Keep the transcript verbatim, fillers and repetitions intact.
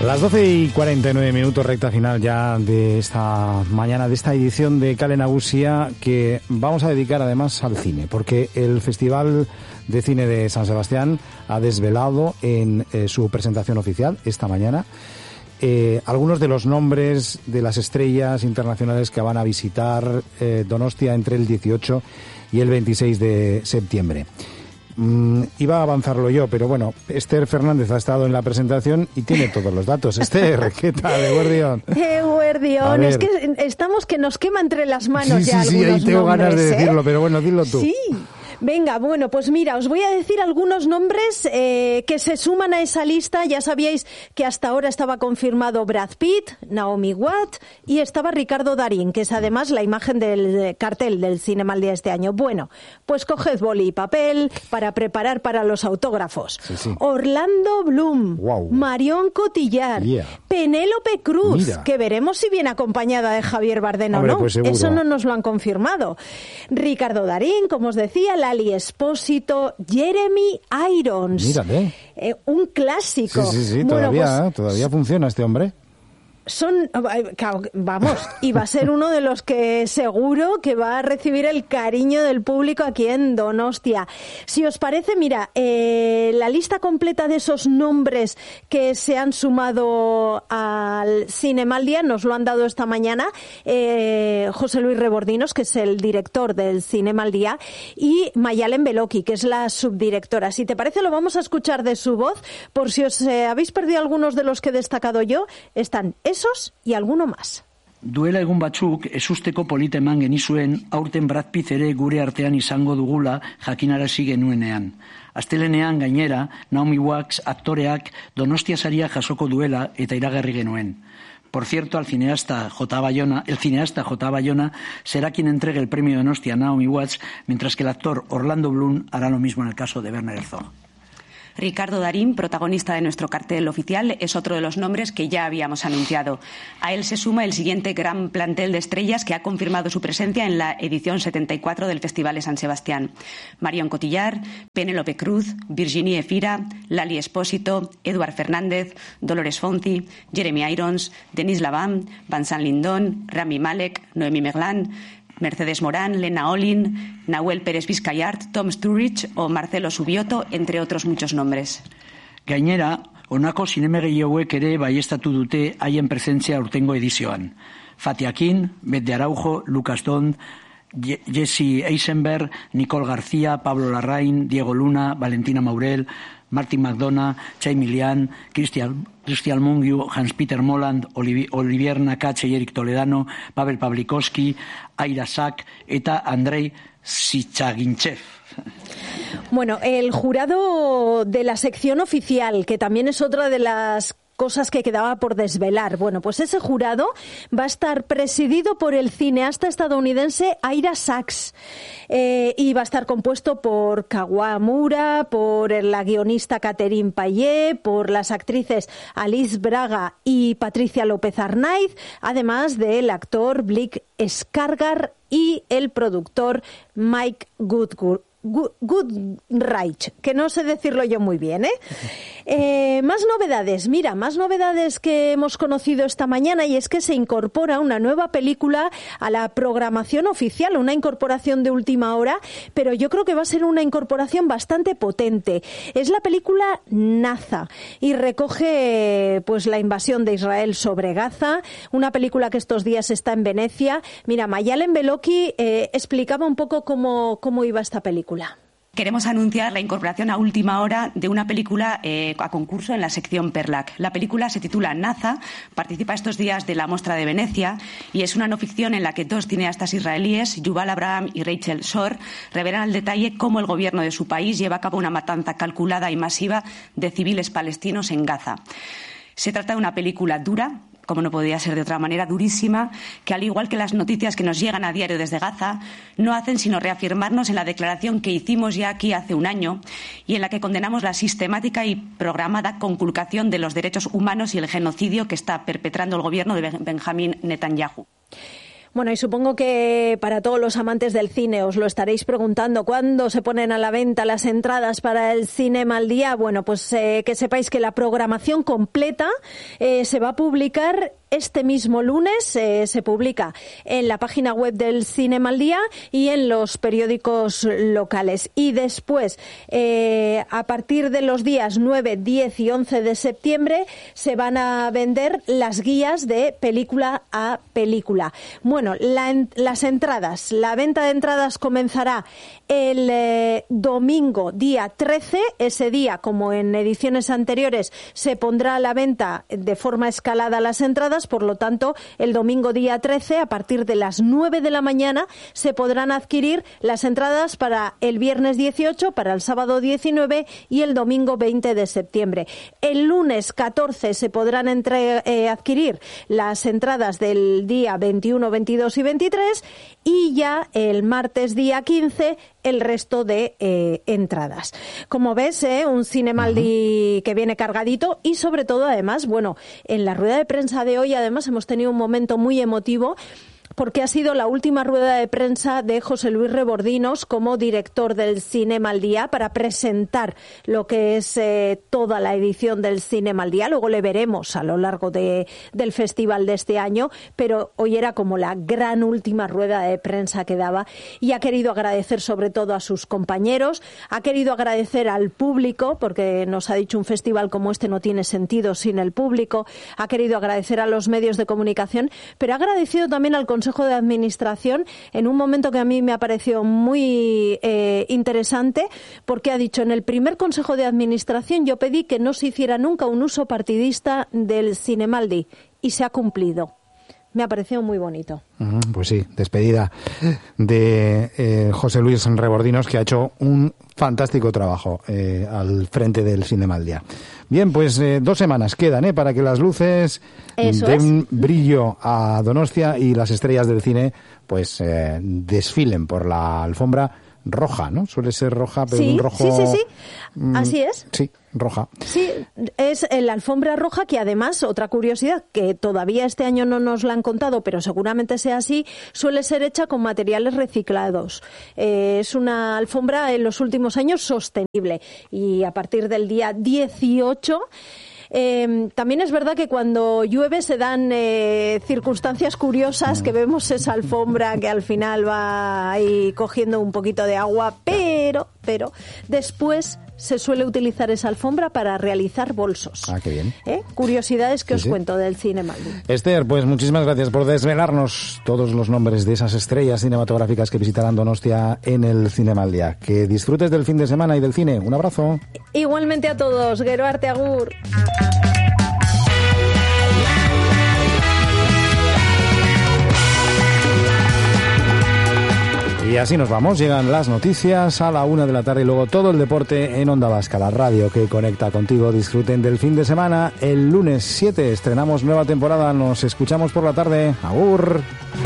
Las doce y cuarenta y nueve minutos, recta final ya de esta mañana, de esta edición de Kale Nagusia, que vamos a dedicar además al cine, porque el Festival de Cine de San Sebastián ha desvelado en eh, su presentación oficial esta mañana eh, algunos de los nombres de las estrellas internacionales que van a visitar eh, Donostia entre el dieciocho y el veintiséis de septiembre. Mm, iba a avanzarlo yo, pero bueno, Esther Fernández ha estado en la presentación y tiene todos los datos. Esther, ¿qué tal? Eguerdión. Eguerdión, es que estamos que nos quema entre las manos sí, ya sí, sí, algunos ahí tengo nombres, ganas de ¿eh? decirlo, pero bueno, dilo tú. Sí. Venga, bueno, pues mira, os voy a decir algunos nombres eh, que se suman a esa lista. Ya sabíais que hasta ahora estaba confirmado Brad Pitt, Naomi Watts y estaba Ricardo Darín, que es además la imagen del cartel del Cinema al Día este año. Bueno, pues coged boli y papel para preparar para los autógrafos. Sí, sí. Orlando Bloom, wow. Marion Cotillard, yeah. Penélope Cruz, Mira. que veremos si viene acompañada de Javier Bardem o no. Pues eso no nos lo han confirmado. Ricardo Darín, como os decía, Lali Espósito, Jeremy Irons. Mírale. Eh, un clásico. Sí, sí, sí, bueno, todavía, pues, todavía funciona este hombre. Son, vamos, y va a ser uno de los que seguro que va a recibir el cariño del público aquí en Donostia. Si os parece, mira, eh, la lista completa de esos nombres que se han sumado al Cinema al Día nos lo han dado esta mañana eh, José Luis Rebordinos, que es el director del Cinema al Día, y Mayalen Beloki, que es la subdirectora. Si te parece, lo vamos a escuchar de su voz, por si os eh, habéis perdido algunos de los que he destacado yo, están esos y alguno más. Duela egun batzuk ezusteko polita eman genizuen aurten Brad Pitt ere gure artean izango dugula jakinarazi genuenean. Astelenean gainera Naomi Watts aktoreak Donostia saria jasoko duela eta iragarri genuen. Por cierto, al cineasta J. Bayona, el cineasta J. Bayona será quien entregue el premio Donostia a Naomi Watts, mientras que el actor Orlando Bloom hará lo mismo en el caso de Werner Herzog. Ricardo Darín, protagonista de nuestro cartel oficial, es otro de los nombres que ya habíamos anunciado. A él se suma el siguiente gran plantel de estrellas que ha confirmado su presencia en la edición setenta y cuatro del Festival de San Sebastián. Marion Cotillard, Penélope Cruz, Virginie Efira, Lali Espósito, Eduard Fernández, Dolores Fonzi, Jeremy Irons, Denis Lavant, Vincent Lindon, Rami Malek, Noemi Merlan, Mercedes Morán, Lena Olin, Nahuel Pérez Vizcayart, Tom Sturridge o Marcelo Subioto, entre otros muchos nombres. Gainera, honako zinemegile hauek ere baiestatu dute haien presentzia urtengo edizioan. Fatih Akin, Beth de Araujo, Lucas Don, Jesse Eisenberg, Nicole García, Pablo Larraín, Diego Luna, Valentina Maurel, Martin McDonough, Chai Milian, Christian, Christian Mungiu, Hans-Peter Molland, Olivier, Olivier Nakache y Eric Toledano, Pavel Pavlikovsky, Aira Sack eta Andrei Sichagintchev. Bueno, el jurado de la sección oficial, que también es otra de las cosas que quedaba por desvelar. Bueno, pues ese jurado va a estar presidido por el cineasta estadounidense Ira Sachs eh, y va a estar compuesto por Kawamura, por la guionista Catherine Payet, por las actrices Alice Braga y Patricia López Arnaiz, además del actor Blake Skargar y el productor Mike Goodgood. Goodreich, que no sé decirlo yo muy bien, ¿eh? Eh, más novedades, mira, más novedades que hemos conocido esta mañana, y es que se incorpora una nueva película a la programación oficial, una incorporación de última hora, pero yo creo que va a ser una incorporación bastante potente. Es la película Naza y recoge pues la invasión de Israel sobre Gaza, una película que estos días está en Venecia. Mira, Mayalen Beloki eh, explicaba un poco cómo, cómo iba esta película. Queremos anunciar la incorporación a última hora de una película eh, a concurso en la sección Perlac. La película se titula Naza, participa estos días de la Mostra de Venecia y es una no ficción en la que dos cineastas israelíes, Yuval Abraham y Rachel Shor, revelan al detalle cómo el gobierno de su país lleva a cabo una matanza calculada y masiva de civiles palestinos en Gaza. Se trata de una película dura, como no podía ser de otra manera, durísima, que al igual que las noticias que nos llegan a diario desde Gaza, no hacen sino reafirmarnos en la declaración que hicimos ya aquí hace un año y en la que condenamos la sistemática y programada conculcación de los derechos humanos y el genocidio que está perpetrando el gobierno de Benjamín Netanyahu. Bueno, y supongo que para todos los amantes del cine os lo estaréis preguntando, ¿cuándo se ponen a la venta las entradas para el Cinema al Día? Bueno, pues eh, que sepáis que la programación completa eh, se va a publicar este mismo lunes, eh, se publica en la página web del Cinema al Día y en los periódicos locales. Y después, eh, a partir de los días nueve, diez y once de septiembre, se van a vender las guías de película a película. Bueno, la, las entradas, la venta de entradas comenzará el eh, domingo, día trece. Ese día, como en ediciones anteriores, se pondrá a la venta de forma escalada las entradas. Por lo tanto, el domingo día trece, a partir de las nueve de la mañana, se podrán adquirir las entradas para el viernes dieciocho, para el sábado diecinueve y el domingo veinte de septiembre. El lunes catorce se podrán entre, eh, adquirir las entradas del día veintiuno, veintidós y veintitrés, y ya el martes día quince el resto de eh, entradas. Como ves, eh, un Cinema al Día que viene cargadito y sobre todo, además, bueno, en la rueda de prensa de hoy además hemos tenido un momento muy emotivo porque ha sido la última rueda de prensa de José Luis Rebordinos como director del Cinema al Día para presentar lo que es eh, toda la edición del Cinema al Día. Luego le veremos a lo largo de, del festival de este año, pero hoy era como la gran última rueda de prensa que daba y ha querido agradecer sobre todo a sus compañeros, ha querido agradecer al público, porque nos ha dicho un festival como este no tiene sentido sin el público, ha querido agradecer a los medios de comunicación, pero ha agradecido también al Consejo de Administración en un momento que a mí me ha parecido muy eh, interesante, porque ha dicho: en el primer Consejo de Administración yo pedí que no se hiciera nunca un uso partidista del Cinema al Día y se ha cumplido. Me ha parecido muy bonito. Pues sí, despedida de eh, José Luis Rebordinos, que ha hecho un fantástico trabajo eh, al frente del Cinema al Día. Bien, pues eh, dos semanas quedan eh, para que las luces Eso den es. brillo a Donostia y las estrellas del cine pues eh, desfilen por la alfombra roja, ¿no? Suele ser roja, pero sí, un rojo... Sí, sí, sí. Mm, Así es. Sí, roja. Sí, es la alfombra roja que además, otra curiosidad, que todavía este año no nos la han contado, pero seguramente sea así, suele ser hecha con materiales reciclados. Eh, es una alfombra en los últimos años sostenible y a partir del día dieciocho... Eh, también es verdad que cuando llueve se dan eh, circunstancias curiosas, que vemos esa alfombra que al final va ahí cogiendo un poquito de agua, pero, pero después se suele utilizar esa alfombra para realizar bolsos. Ah, qué bien. ¿Eh? Curiosidades que Sí, os sí. cuento del Cinema al Día. Esther, pues muchísimas gracias por desvelarnos todos los nombres de esas estrellas cinematográficas que visitarán Donostia en el Cinema al Día. Que disfrutes del fin de semana y del cine. Un abrazo. Igualmente a todos. Gero arte agur. Y así nos vamos, llegan las noticias a la una de la tarde y luego todo el deporte en Onda Vasca, la radio que conecta contigo. Disfruten del fin de semana. El lunes siete estrenamos nueva temporada, nos escuchamos por la tarde. Agur.